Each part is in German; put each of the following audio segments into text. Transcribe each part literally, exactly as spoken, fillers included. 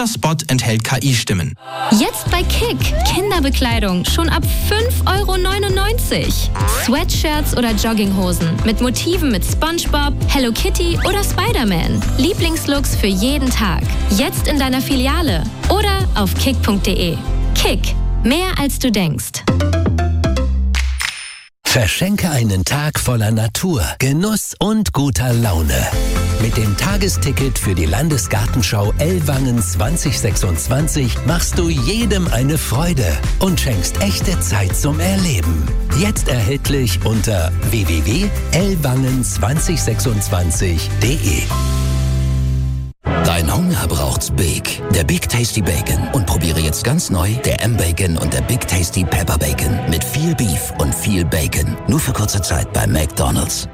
Dieser Spot enthält K I-Stimmen. Jetzt bei Kick. Kinderbekleidung schon ab fünf Euro neunundneunzig. Sweatshirts oder Jogginghosen mit Motiven mit SpongeBob, Hello Kitty oder Spider-Man. Lieblingslooks für jeden Tag. Jetzt in deiner Filiale oder auf kick punkt de. Kick. Mehr als du denkst. Verschenke einen Tag voller Natur, Genuss und guter Laune. Mit dem Tagesticket für die Landesgartenschau Ellwangen zwanzig sechsundzwanzig machst du jedem eine Freude und schenkst echte Zeit zum Erleben. Jetzt erhältlich unter w w w punkt ellwangen zwanzig sechsundzwanzig punkt de. Dein Hunger braucht's Big. Der Big Tasty Bacon. Und probiere jetzt ganz neu der M-Bacon und der Big Tasty Pepper Bacon. Mit viel Beef und viel Bacon. Nur für kurze Zeit bei McDonald's.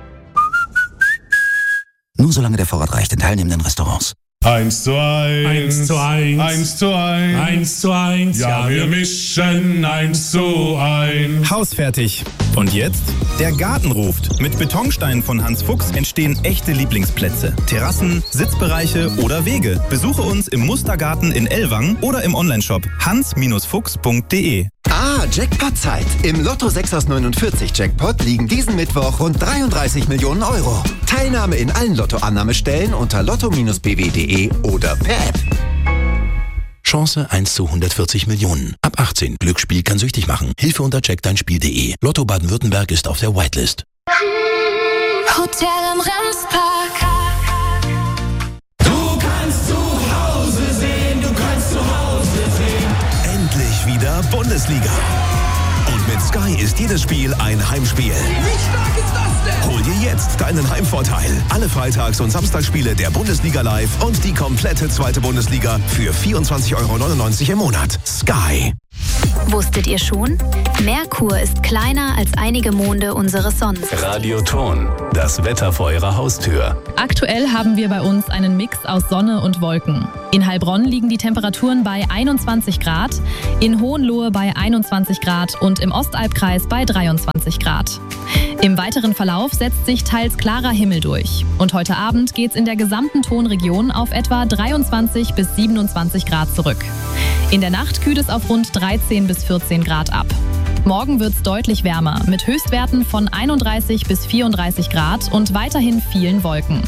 Nur solange der Vorrat reicht in teilnehmenden Restaurants. Eins zu eins. Eins zu eins. Eins zu eins. Eins zu eins. Ja, wir mischen eins zu eins. Hausfertig. Und jetzt? Der Garten ruft. Mit Betonsteinen von Hans Fuchs entstehen echte Lieblingsplätze. Terrassen, Sitzbereiche oder Wege. Besuche uns im Mustergarten in Ellwangen oder im Onlineshop hans fuchs punkt de. Ah, Jackpot-Zeit. Im Lotto sechs aus neunundvierzig Jackpot liegen diesen Mittwoch rund dreiunddreißig Millionen Euro. Teilnahme in allen Lottoannahmestellen unter lotto Bindestrich b w punkt de oder per App. Chance eins zu hundertvierzig Millionen. Ab achtzehn. Glücksspiel kann süchtig machen. Hilfe unter check dein Spiel punkt de. Lotto Baden-Württemberg ist auf der Whitelist. Hotel am Ramspark. Du kannst zu Hause sehen, du kannst zu Hause sehen. Endlich wieder Bundesliga. Und mit Sky ist jedes Spiel ein Heimspiel. Wie stark ist das denn? Hol dir jetzt deinen Heimvorteil. Alle Freitags- und Samstagsspiele der Bundesliga live und die komplette zweite Bundesliga für vierundzwanzig Euro neunundneunzig im Monat. Sky. Wusstet ihr schon? Merkur ist kleiner als einige Monde unseres Sonnens. Radioton, das Wetter vor Ihrer Haustür. Aktuell haben wir bei uns einen Mix aus Sonne und Wolken. In Heilbronn liegen die Temperaturen bei einundzwanzig Grad, in Hohenlohe bei einundzwanzig Grad und im Ostalbkreis bei dreiundzwanzig Grad. Im weiteren Verlauf setzt sich teils klarer Himmel durch. Und heute Abend geht's in der gesamten Tonregion auf etwa dreiundzwanzig bis siebenundzwanzig Grad zurück. In der Nacht kühlt es auf rund dreizehn bis vierzehn Grad ab. Morgen wird's deutlich wärmer, mit Höchstwerten von einunddreißig bis vierunddreißig Grad und weiterhin vielen Wolken.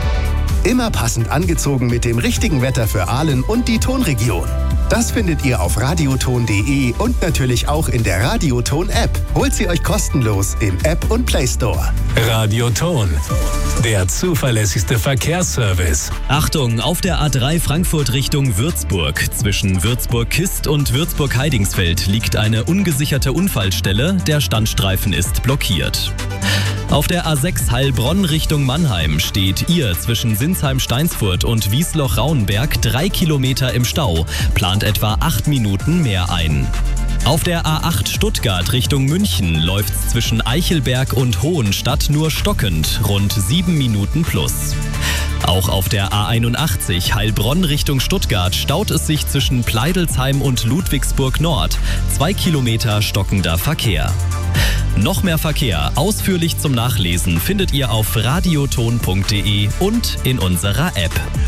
Immer passend angezogen mit dem richtigen Wetter für Aalen und die Tonregion. Das findet ihr auf radioton punkt de und natürlich auch in der Radioton-App. Holt sie euch kostenlos im App und Play Store. Radioton, der zuverlässigste Verkehrsservice. Achtung, auf der A drei Frankfurt Richtung Würzburg. Zwischen Würzburg-Kist und Würzburg-Heidingsfeld liegt eine ungesicherte Unfallstelle. Der Standstreifen ist blockiert. Auf der A sechs Heilbronn Richtung Mannheim steht ihr zwischen Sinsheim-Steinsfurt und Wiesloch-Rauenberg drei Kilometer im Stau, plant etwa acht Minuten mehr ein. Auf der A acht Stuttgart Richtung München läuft's zwischen Eichelberg und Hohenstadt nur stockend, rund sieben Minuten plus. Auch auf der A einundachtzig Heilbronn Richtung Stuttgart staut es sich zwischen Pleidelsheim und Ludwigsburg Nord, zwei Kilometer stockender Verkehr. Noch mehr Verkehr ausführlich zum Nachlesen findet ihr auf radioton punkt de und in unserer App.